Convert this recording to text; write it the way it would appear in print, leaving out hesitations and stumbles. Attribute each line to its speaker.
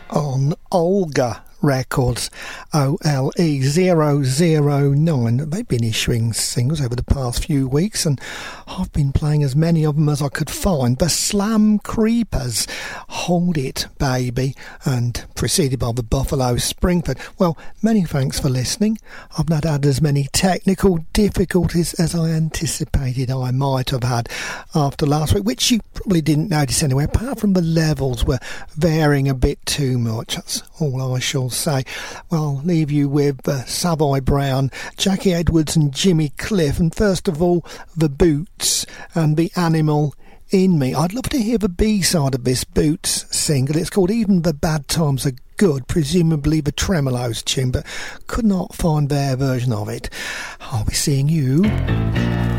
Speaker 1: on Olga Records, OLE009. They've been issuing singles over the past few weeks, and I've been playing as many of them as I could find. The Slam Creepers, Hold It Baby, and preceded by the Buffalo Springford. Well, many thanks for listening. I've not had as many technical difficulties as I anticipated I might have had after last week, which you probably didn't notice anyway, apart from the levels were varying a bit too much. That's all I shall say. Well, I'll leave you with Savoy Brown, Jackie Edwards and Jimmy Cliff, and first of all The Boots and The Animal in Me. I'd love to hear the B-side of this Boots single. It's called Even the Bad Times Are Good, presumably the Tremolos tune, but could not find their version of it. I'll be seeing you